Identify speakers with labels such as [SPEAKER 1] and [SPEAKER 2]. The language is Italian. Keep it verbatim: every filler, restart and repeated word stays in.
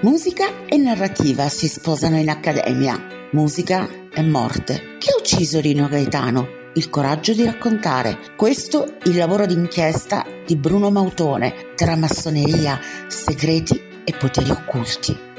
[SPEAKER 1] Musica e narrativa si sposano in accademia. Musica e morte. Chi ha ucciso Rino Gaetano? Il coraggio di raccontare. Questo il lavoro d'inchiesta di Bruno Mautone tra massoneria, segreti e poteri occulti.